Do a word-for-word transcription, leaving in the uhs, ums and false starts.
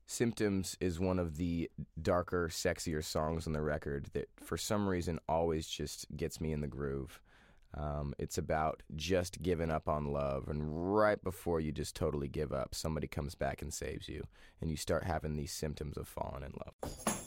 Symptoms is one of the darker, sexier songs on the record that for some reason always just gets me in the groove. Um, it's about just giving up on love, and right before you just totally give up, somebody comes back and saves you, and you start having these symptoms of falling in love.